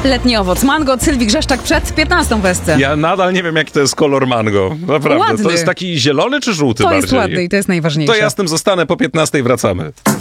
Letni owoc mango, Sylwii Grzeszczak przed 15 w Esce. Ja nadal nie wiem, jaki to jest kolor mango. Naprawdę. Ładny. To jest taki zielony czy żółty To bardziej? jest ładny i to jest najważniejsze. To ja z tym zostanę, po 15 wracamy.